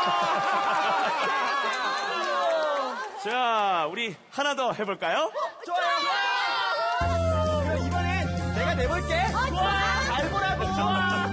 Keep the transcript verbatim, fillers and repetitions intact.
자, 우리 하나 더 해볼까요? 좋아요. 그럼 이번엔 내가 내볼게. 좋아. 잘 보라고. 좋아.